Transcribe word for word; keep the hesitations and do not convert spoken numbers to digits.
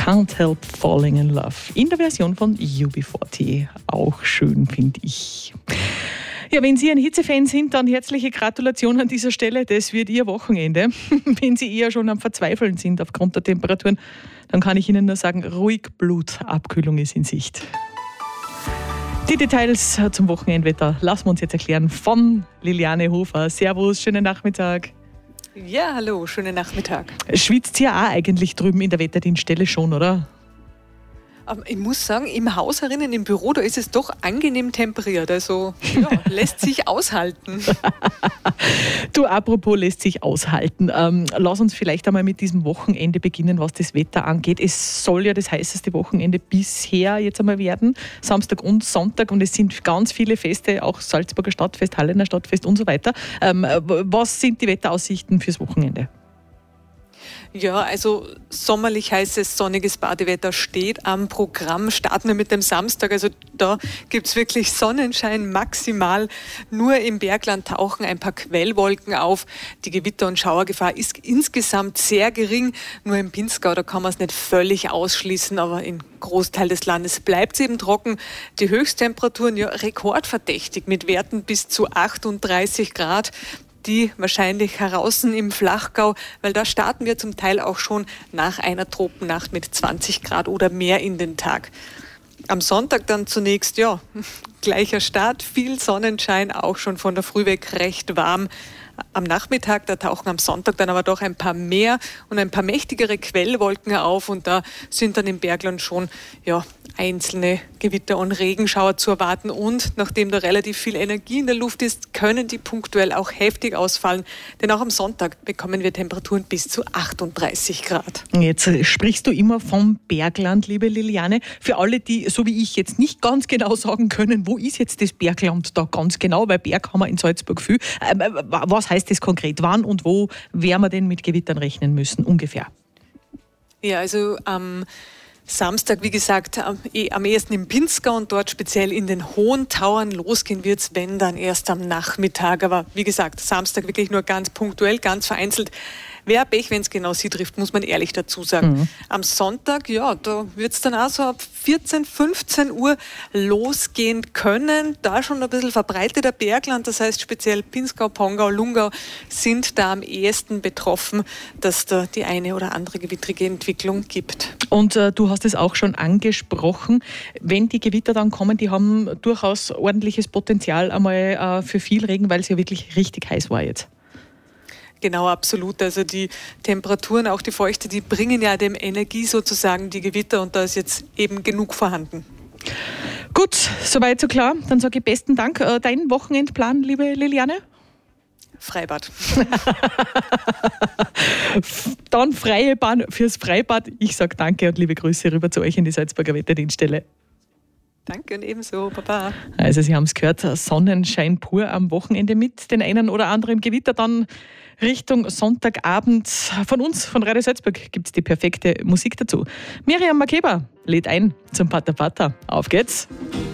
Can't Help Falling in Love. In der Version von U B vierzig. Auch schön, finde ich. Ja, wenn Sie ein Hitzefan sind, dann herzliche Gratulation an dieser Stelle. Das wird Ihr Wochenende. Wenn Sie eher schon am Verzweifeln sind aufgrund der Temperaturen, dann kann ich Ihnen nur sagen, ruhig Blut, Abkühlung ist in Sicht. Die Details zum Wochenendwetter lassen wir uns jetzt erklären von Liliane Hofer. Servus, schönen Nachmittag. Ja, hallo, schönen Nachmittag. Schwitzt ja auch eigentlich drüben in der Wetterdienststelle schon, oder? Ich muss sagen, im Haus herinnen, im Büro, da ist es doch angenehm temperiert. Also ja, lässt sich aushalten. Du, apropos lässt sich aushalten. Ähm, lass uns vielleicht einmal mit diesem Wochenende beginnen, was das Wetter angeht. Es soll ja das heißeste Wochenende bisher jetzt einmal werden. Samstag und Sonntag. Und es sind ganz viele Feste, auch Salzburger Stadtfest, Hallener Stadtfest und so weiter. Ähm, was sind die Wetteraussichten fürs Wochenende? Ja, also sommerlich heißes, sonniges Badewetter steht am Programm. Starten wir mit dem Samstag. Also da gibt es wirklich Sonnenschein maximal. Nur im Bergland tauchen ein paar Quellwolken auf. Die Gewitter- und Schauergefahr ist insgesamt sehr gering. Nur im Pinzgau, da kann man es nicht völlig ausschließen, aber im Großteil des Landes bleibt es eben trocken. Die Höchsttemperaturen ja rekordverdächtig mit Werten bis zu achtunddreißig Grad. Die wahrscheinlich heraus im Flachgau, weil da starten wir zum Teil auch schon nach einer Tropennacht mit zwanzig Grad oder mehr in den Tag. Am Sonntag dann zunächst, ja, gleicher Start, viel Sonnenschein, auch schon von der Früh weg recht warm. Am Nachmittag, da tauchen am Sonntag dann aber doch ein paar mehr und ein paar mächtigere Quellwolken auf und da sind dann im Bergland schon ja, einzelne Gewitter- und Regenschauer zu erwarten und nachdem da relativ viel Energie in der Luft ist, können die punktuell auch heftig ausfallen, denn auch am Sonntag bekommen wir Temperaturen bis zu achtunddreißig Grad. Jetzt sprichst du immer vom Bergland, liebe Liliane. Für alle, die so wie ich jetzt nicht ganz genau sagen können, wo ist jetzt das Bergland da ganz genau, weil Berg haben wir in Salzburg viel. Was heißt das konkret? Wann und wo werden wir denn mit Gewittern rechnen müssen, ungefähr? Ja, also am Samstag, wie gesagt, am, eh, am ehesten im Pinzgau und dort speziell in den Hohen Tauern. Losgehen wird es, wenn dann erst am Nachmittag. Aber wie gesagt, Samstag wirklich nur ganz punktuell, ganz vereinzelt. Wer Pech, wenn es genau sie trifft, muss man ehrlich dazu sagen. Mhm. Am Sonntag, ja, da wird es dann auch so ab vierzehn, fünfzehn Uhr losgehen können. Da schon ein bisschen verbreiteter Bergland, das heißt speziell Pinzgau, Pongau, Lungau sind da am ehesten betroffen, dass da die eine oder andere gewittrige Entwicklung gibt. Und äh, du hast es auch schon angesprochen, wenn die Gewitter dann kommen, die haben durchaus ordentliches Potenzial einmal äh, für viel Regen, weil es ja wirklich richtig heiß war jetzt. Genau, absolut. Also die Temperaturen, auch die Feuchte, die bringen ja dem Energie sozusagen die Gewitter und da ist jetzt eben genug vorhanden. Gut, soweit so klar. Dann sage ich besten Dank. Dein Wochenendplan, liebe Liliane? Freibad. Dann freie Bahn fürs Freibad. Ich sage danke und liebe Grüße rüber zu euch in die Salzburger Wetterdienststelle. Danke und ebenso, Baba. Also Sie haben es gehört, Sonnenschein pur am Wochenende mit den einen oder anderen Gewitter. Dann Richtung Sonntagabend von uns, von Radio Salzburg, gibt es die perfekte Musik dazu. Miriam Makeba lädt ein zum Pata Pata. Auf geht's!